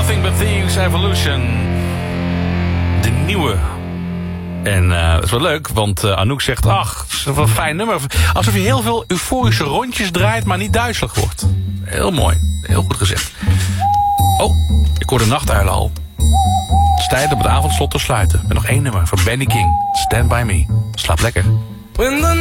Nothing But Thieves Evolution. De nieuwe. En het is wel leuk, want Anouk zegt... ach, het is een fijn nummer. Alsof je heel veel euforische rondjes draait... maar niet duizelig wordt. Heel mooi. Heel goed gezegd. Oh, ik hoor de nachtuilen al. Het is tijd om het avondslot te sluiten. Met nog één nummer van Benny King. Stand By Me. Slaap lekker.